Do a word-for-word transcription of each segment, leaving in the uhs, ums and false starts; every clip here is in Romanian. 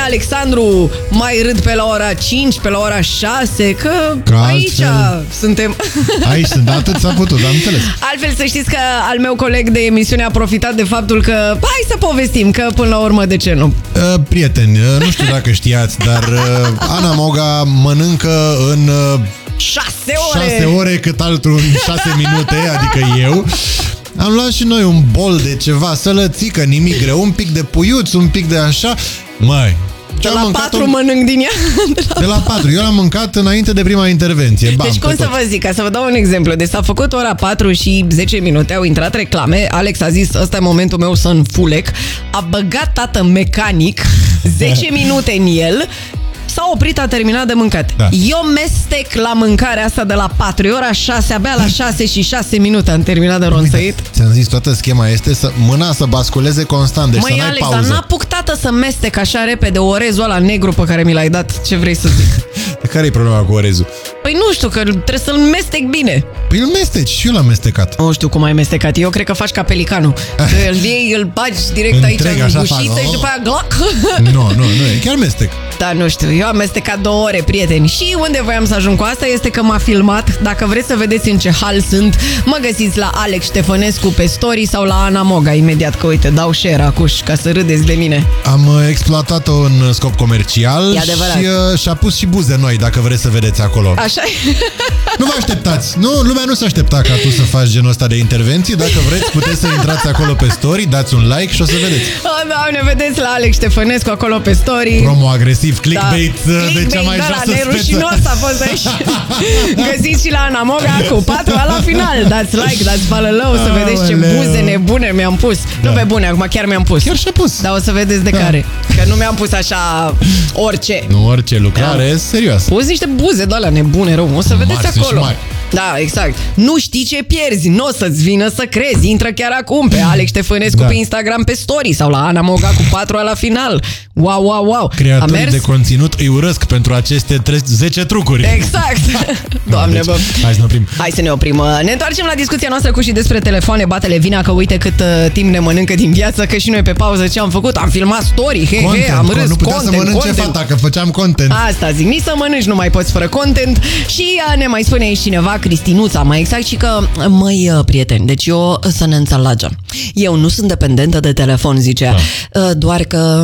Alexandru, mai râd pe la ora cinci, pe la ora șase, că, că aici altfel... suntem. Aici sunt, atât s-a putut, am înțeles. Altfel să știți că al meu coleg de emisiune a profitat de faptul că hai să povestim, că până la urmă de ce nu? Uh, prieteni, uh, nu știu dacă știați, dar uh, Ana Moga mănâncă în... Uh, șase ore! șase ore cât altul în șase minute, adică eu. Am luat și noi un bol de ceva, sălățică, nimic greu, un pic de puiuț, un pic de așa. Măi, de la patru un... mănânc din ea. De la, de la patru. Eu l-am mâncat înainte de prima intervenție. Bam, deci cum să vă zic, ca să vă dau un exemplu. Deci s-a făcut ora patru și zece minute, au intrat reclame. Alex a zis, ăsta e momentul meu să înfulec. A băgat tată mecanic zece minute în el. S-a oprit, a terminat de mâncat. Da. Eu mestec la mâncarea asta de la patru, e ora șase, abia la șase și șase minute am terminat de ronțăit. Ți-am zis, toată schema este să mâna să basculeze constant, deci măi, să n-ai Alex, pauză. dar n-apuc tată să mestec așa repede orezul ăla negru pe care mi l-ai dat, ce vrei să zic? Care-i problema cu orezul? Păi nu știu, că trebuie să-l mestec bine. Păi îl mesteci și eu l-am mestecat. Nu știu cum ai mestecat, eu cred că faci ca pelicanul. Îl iei, îl bagi direct aici în gușiță și după aia gloc. Nu, nu, nu, e chiar mestec. Da, nu știu, eu am mestecat două ore, prieteni. Și unde voiam să ajung cu asta este că m-a filmat. Dacă vreți să vedeți în ce hal sunt, mă găsiți la Alex Ștefănescu pe story sau la Ana Moga imediat, că uite, dau share acuș ca să râdeți de mine. Am exploatat-o în scop comercial și uh, și-a pus și buze noi, dacă vreți să vedeți acolo. Așa. Nu vă așteptați. Nu, lumea nu se aștepta ca tu să faci genul ăsta de intervenții. Dacă vreți, puteți să intrați acolo pe story, dați un like și o să vedeți. Oh, Doamne, vedeți la Alex Ștefănescu acolo pe story. Promo agresiv, clickbait, da. De clickbait cea mai de joasă speță. Nerușinos a fost aici. Găsiți și la Ana Moga cu patru la final. Dați like, dați follow, să vedeți ce buze nebune mi-am pus. Da. Nu pe bune, acum chiar mi-am pus. Chiar și-a pus. Dar o să vedeți de da. care. Că nu mi-am pus așa orice. Nu orice lucrare, da. Serioasă. Pus niște buze de alea nebune rău. O să vedeți mari acolo. Da, exact. Nu știi ce pierzi, nu o să-ți vină să crezi. Intră chiar acum pe Alex Ștefănescu da. Pe Instagram pe story sau la Ana Moga cu patru la final. Wow, wow, wow. Creatorii de conținut îi urăsc pentru aceste zece trucuri. Exact. Doamne, deci, bă. Hai să ne oprim. Hai să ne oprim. Ne întoarcem la discuția noastră cu și despre telefoane. Bate-le vina că uite cât uh, timp ne mănâncă din viață, că și noi pe pauză ce am făcut? Am filmat story, he, content, he, am râs, nu putea content, să mănânce content. fata, că făceam content. Asta zic, nici să mănânci nu mai poți fără content. Și uh, ne mai spune aici cineva, Cristinuța, mai exact, și că, măi, uh, prieteni, deci eu să ne înțelegem. Eu nu sunt dependentă de telefon, zicea. Da. Uh, doar că...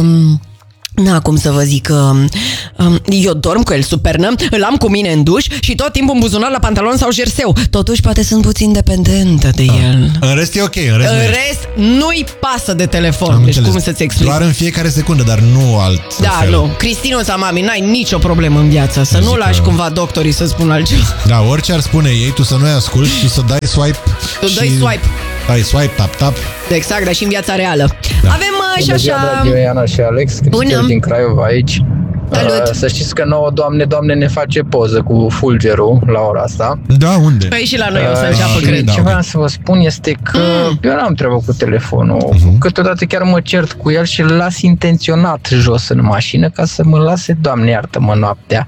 Na, cum să vă zic, um, eu dorm cu el sub pernă, îl am cu mine în duș și tot timpul în buzunar la pantalon sau jerseu. Totuși poate sunt puțin dependentă de ah. el. În rest e ok, în rest, în rest nu-i pasă de telefon. Am deci înțeles. Cum să-ți explic? Doar în fiecare secundă, dar nu alt Da, fel. nu. Cristinuța, mami, n-ai nicio problemă în viață. Să nu lași că... cumva doctorii să spună altceva. Da, orice ar spune ei, tu să nu-i asculti și să dai swipe. Tu și... dai swipe. Dai swipe, tap, tap. Exact, dar și în viața reală. Da. Avem uh, și așa... Bună ziua, Ana și Alex, Cristian din Craiova aici. Salut. Să știți că nouă, Doamne, Doamne, ne face poză cu fulgerul la ora asta. Da, unde? Păi și la noi o să înceapă, uh, cred. Ce vreau să vă spun este că mm. eu n-am treabă cu telefonul. Uh-huh. Câteodată chiar mă cert cu el și îl las intenționat jos în mașină ca să mă lase, Doamne, iartă-mă, noaptea.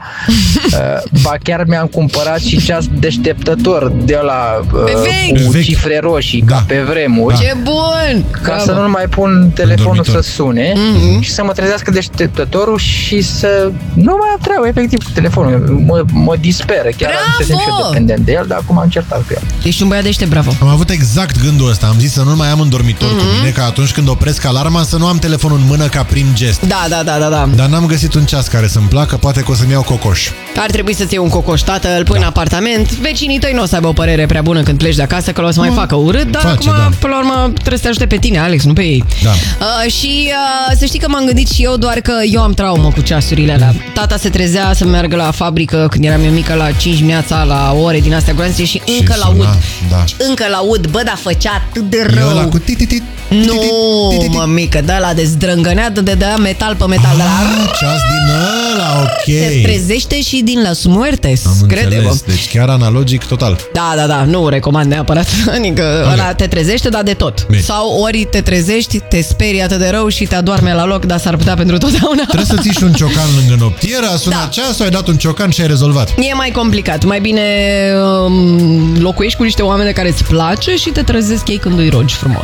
uh, ba chiar mi-am cumpărat și ceas deșteptător de la uh, cu vechi. cifre roșii, da. ca pe vremuri. Da. Ce bun! Ca Bravo. să nu mai pun telefonul să sune mm-hmm. și să mă trezească deșteptătorul și să nu mai am treabă, efectiv, cu telefonul. Mă, mă disperă. Chiar am să sunt și eu dependent de el, dar acum am certat cu el. Ești un băiat deștept, bravo. Am avut exact gândul ăsta. Am zis să nu mai am în dormitor mm-hmm. cu mine, ca atunci când opresc alarma să nu am telefonul în mână ca prim gest. Da, da, da, da, da. Dar n-am găsit un ceas care să-mi placă, poate că o să-mi iau cocoș. Ar trebui să-ți iei un cocoș, tată, îl pui da. în apartament. Vecinii tăi nu o să aibă o părere prea bună când pleci de acasă, că o să mai facă urât, dar face, acum, da. până la urmă, trebuie să te ajute pe tine, Alex, nu pe ei. Da. Uh, și uh, să știi că m-am gândit și eu, doar că eu am traumă cu ceasurile alea. Tata se trezea să meargă la fabrică când eram eu mică la cinci dimineața, la ore din astea groase și încă și l-aud. Da. Încă l-aud, bă, dar făcea atât de rău. E ăla cu tititit. Nu, mă, mică, de ăla de zdrângănea, de dea metal pe metal. Ah, de la... ceas din ăla, ok. Te trezește și din las muertes, crede-mă. Deci chiar analogic total. Da, da, da, nu recomand neapărat. Adică okay. ăla te trezește, dar de tot. Bine. Sau ori te trezești, te sperii atât de rău și te adorme la loc, dar s-ar putea pentru totdeauna. Trebuie să ții și un ciocan lângă noptieră, a sunat da. ceasul, ai dat un ciocan și ai rezolvat. E mai complicat. Mai bine um, locuiești cu niște oameni care îți place și te trezesc ei când îi rogi frumos.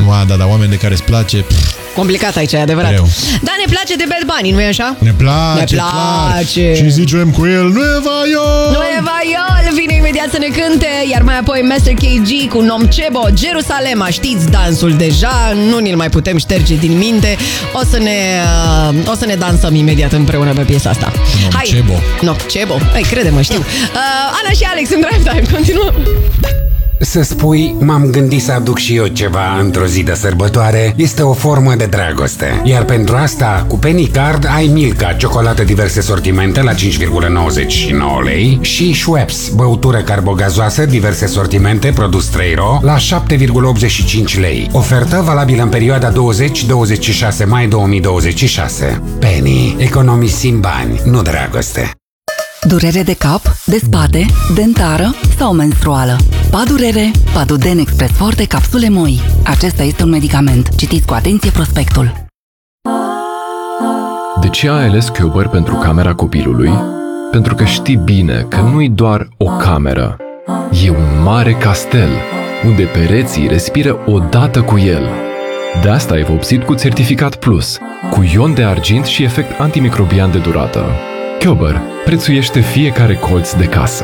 Ma, da, da, oameni de care îți place... Pff. Complicat aici, e adevărat. Greu. Dar ne place de Bad Bunny, nu-i așa? Ne place, ne place. Clar. Și zicem cu el Nueva York. Nueva York vine imediat să ne cânte. Iar mai apoi Master K G cu Nomcebo, Jerusalema. Știți dansul deja, nu ni-l mai putem șterge din minte. O să ne, uh, o să ne dansăm imediat împreună pe piesa asta. Nomcebo. Hai. Nomcebo. Hai, crede-mă, știu. uh, Ana și Alex în Drive Time, continuăm. Să spui, m-am gândit să aduc și eu ceva într-o zi de sărbătoare, este o formă de dragoste. Iar pentru asta, cu Penny Card ai Milka, ciocolată diverse sortimente la cinci virgulă nouăzeci și nouă lei și Schweppes, băutură carbogazoasă, diverse sortimente, produs trei euro la șapte virgulă optzeci și cinci lei. Ofertă valabilă în perioada douăzeci douăzeci și șase mai două mii douăzeci și șase. Penny, economisim bani, nu dragoste. Durere de cap, de spate, dentară sau menstruală. Padurere, Paduden Express Forte capsule moi. Acesta este un medicament. Citiți cu atenție prospectul. De ce ai ales Köber pentru camera copilului? Pentru că știi bine că nu-i doar o cameră. E un mare castel, unde pereții respiră odată cu el. De asta ai vopsit cu certificat plus, cu ion de argint și efect antimicrobian de durată. Köber prețuiește fiecare colț de casă.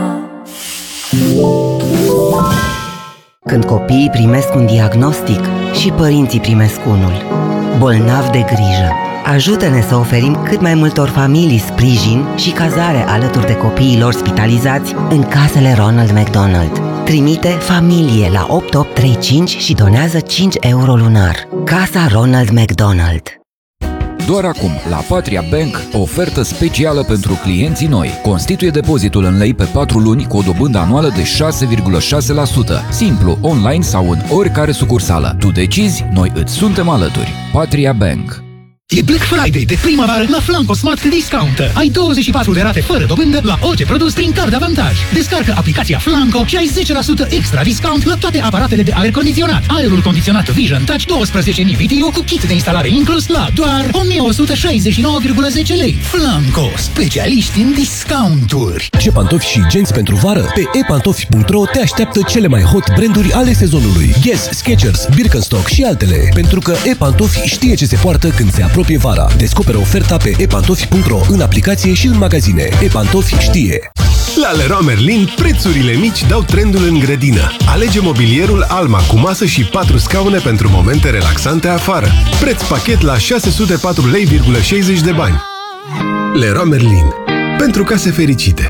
Când copiii primesc un diagnostic și părinții primesc unul. Bolnav de grijă. Ajută-ne să oferim cât mai multor familii sprijin și cazare alături de copiii lor spitalizați în casele Ronald McDonald. Trimite familie la opt opt trei cinci și donează cinci euro lunar. Casa Ronald McDonald. Doar acum, la Patria Bank, o ofertă specială pentru clienții noi. Constituie depozitul în lei pe patru luni cu o dobândă anuală de șase virgulă șase la sută. Simplu, online sau în oricare sucursală. Tu decizi, noi îți suntem alături. Patria Bank. E Black Friday de primăvară la Flanco Smart Discounter. Ai douăzeci și patru de rate fără dobândă la orice produs prin card avantaj. Descarcă aplicația Flanco și ai zece la sută extra discount la toate aparatele de aer condiționat. Aerul condiționat Vision Touch douăsprezece mii B T U cu kit de instalare inclus la doar o mie o sută șaizeci și nouă virgulă zece lei. Flanco, specialiști în discounturi. Ce pantofi și genți pentru vară? Pe e pantofi punct ro te așteaptă cele mai hot branduri ale sezonului. Guess, Skechers, Birkenstock și altele. Pentru că e pantofi știe ce se poartă când se apropie vara. Descoperă oferta pe e pantofi punct ro în aplicație și în magazine. E pantofi știe. La Leroy Merlin, prețurile mici dau trendul în grădină. Alege mobilierul Alma cu masă și patru scaune pentru momente relaxante afară. Preț pachet la șase sute patru lei virgulă șaizeci de bani. Leroy Merlin. Pentru case fericite.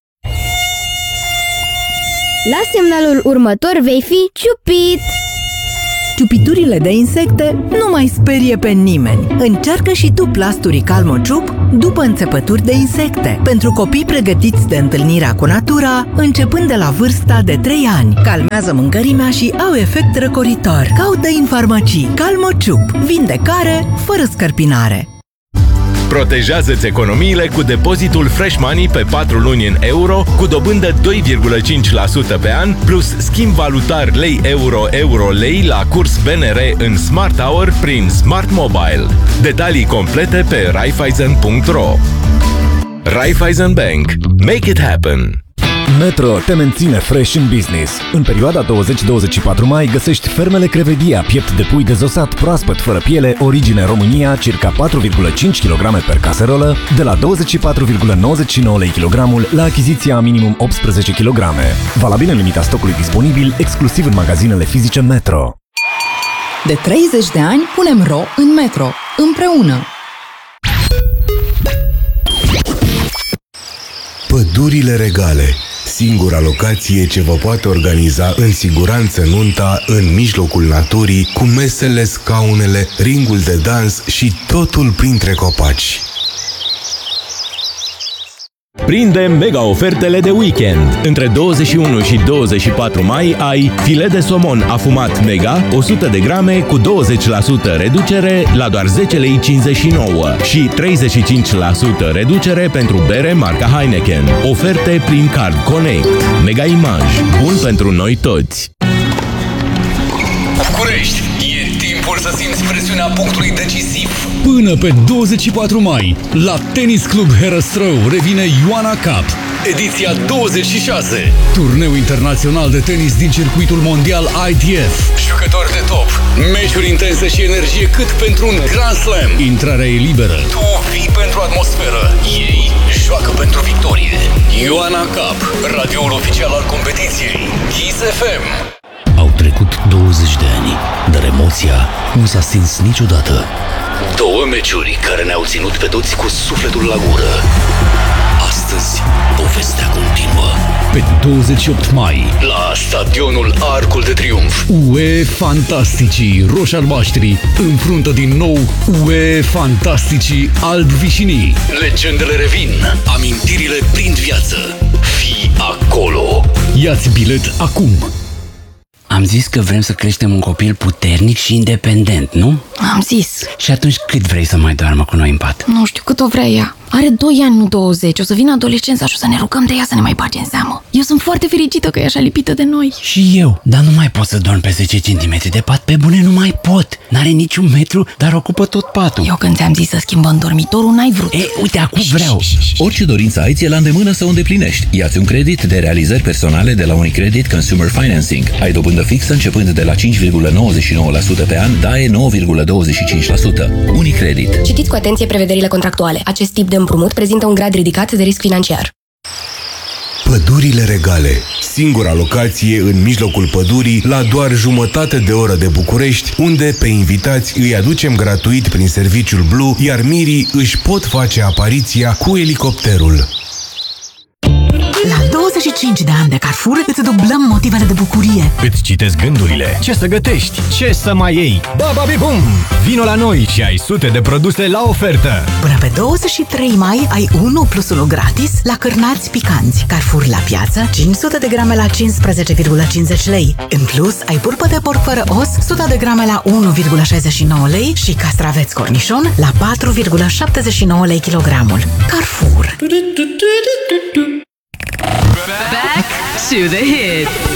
La semnalul următor vei fi ciupit. Ciupiturile de insecte nu mai sperie pe nimeni. Încearcă și tu plasturii Calmo Ciup după înțepături de insecte. Pentru copii pregătiți de întâlnirea cu natura, începând de la vârsta de trei ani. Calmează mâncărimea și au efect răcoritor. Caută în farmacii Calmo Ciup. Vindecare fără scărpinare. Protejează-ți economiile cu depozitul Fresh Money pe patru luni în euro, cu dobândă doi virgulă cinci la sută pe an, plus schimb valutar lei-euro-euro-lei la curs B N R în Smart Hour prin Smart Mobile. Detalii complete pe Raiffeisen punct ro. Raiffeisen Bank. Make it happen! Metro te menține fresh în business. În perioada douăzeci douăzeci și patru mai găsești fermele Crevedia, piept de pui dezosat, proaspăt, fără piele, origine România, circa patru virgulă cinci kilograme per caserolă, de la douăzeci și patru virgulă nouăzeci și nouă lei kilogramul la achiziția minimum optsprezece kilograme. Valabil în limita stocului disponibil, exclusiv în magazinele fizice Metro. De treizeci de ani punem ro în Metro. Împreună. Pădurile Regale. Singura locație ce vă poate organiza în siguranță nunta în mijlocul naturii, cu mesele, scaunele, ringul de dans și totul printre copaci. Prinde mega ofertele de weekend. Între douăzeci și unu și douăzeci și patru mai ai filet de somon afumat mega, o sută de grame cu douăzeci la sută reducere la doar zece lei cincizeci și nouă și treizeci și cinci la sută reducere pentru bere marca Heineken. Oferte prin Card Connect. Mega Image. Bun pentru noi toți. București, e timpul să simți presiunea punctului decisiv. Până pe douăzeci și patru mai, la Tenis Club Herăstrău revine Ioana Cup. ediția douăzeci și șase. Turneu internațional de tenis din circuitul mondial I T F. Jucători de top, meciuri intense și energie cât pentru un Grand Slam. Intrarea e liberă. Tu vii pentru atmosferă, ei joacă pentru victorie. Ioana Cup, radioul oficial al competiției. Kiss F M. Au trecut douăzeci de ani, dar emoția nu s-a stins niciodată. Două meciuri care ne-au ținut pe toți cu sufletul la gură. Astăzi, povestea continuă. Pe douăzeci și opt mai, la stadionul Arcul de Triunf, U E Fantasticii roși-albaștri înfruntă din nou U E Fantasticii alb-vișinii. Legendele revin, amintirile prind viață. Fii acolo. Ia-ți bilet acum. Am zis că vrem să creștem un copil puternic și independent, nu? Am zis. Și atunci cât vrei să mai doarmă cu noi în pat? Nu știu cât o vrea ea. Are doi ani, nu douăzeci. O să vină adolescența și o să ne rugăm de ea să ne mai bage în seamă. Eu sunt foarte fericită că e așa lipită de noi. Și eu. Dar nu mai pot să dorm pe zece centimetri de pat. Pe bune nu mai pot. N-are niciun metru, dar ocupă tot patul. Eu când ți-am zis să schimbăm dormitorul, n-ai vrut. E, uite, acum vreau. Orice dorință ai, ți-e la îndemână să o îndeplinești. Ia-ți un credit de realizări personale de la Unicredit Consumer Financing. Ai dobândă fixă începând de la cinci virgulă nouăzeci și nouă la sută pe an, D A E nouă virgulă douăzeci și cinci la sută. Unicredit. Citiți cu atenție prevederile contractuale. Acest tip de împrumut prezintă un grad ridicat de risc financiar. Pădurile Regale. Singura locație în mijlocul pădurii, la doar jumătate de oră de București, unde pe invitați îi aducem gratuit prin serviciul Blue, iar mirii își pot face apariția cu elicopterul. La douăzeci și cinci de ani de Carrefour îți dublăm motivele de bucurie. Îți citesc gândurile. Ce să gătești? Ce să mai iei? Bababibum! Vino la noi și ai sute de produse la ofertă. Până pe douăzeci și trei mai ai unu plus unu gratis la cârnați picanți. Carrefour la piață, cinci sute de grame la cincisprezece virgulă cincizeci lei. În plus, ai pulpă de porc fără os, o sută de grame la unu virgulă șaizeci și nouă lei și castraveți cornișon la patru virgulă șaptezeci și nouă lei kilogramul. Carrefour. Back to the hits.